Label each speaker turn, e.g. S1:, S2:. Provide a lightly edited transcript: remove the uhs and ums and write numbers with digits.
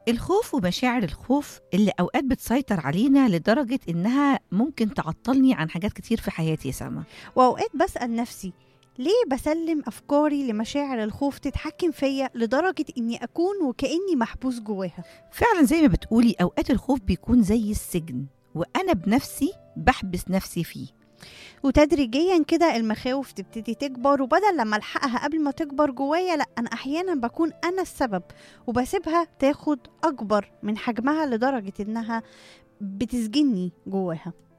S1: الخوف ومشاعر الخوف اللي أوقات بتسيطر علينا لدرجة إنها ممكن تعطلني عن حاجات كتير في حياتي يا سما.
S2: وأوقات بسأل نفسي، ليه بسلم أفكاري لمشاعر الخوف تتحكم فيا لدرجة إني أكون وكأني محبوس جواها؟
S1: فعلا زي ما بتقولي أوقات الخوف بيكون زي السجن، وأنا بنفسي بحبس نفسي فيه.
S2: وتدريجيا كده المخاوف تبتدي تكبر، وبدل لما ألحقها قبل ما تكبر جوايا، لأ، أنا أحيانا بكون أنا السبب وبسيبها تاخد أكبر من حجمها لدرجة إنها بتسجني جواها.